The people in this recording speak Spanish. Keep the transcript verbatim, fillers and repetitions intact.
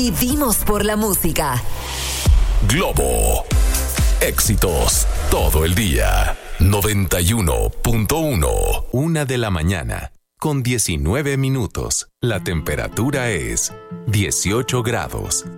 Vivimos por la música. Globo. Éxitos todo el día. noventa y uno punto uno. Una de la mañana, con diecinueve minutos. La temperatura es dieciocho grados.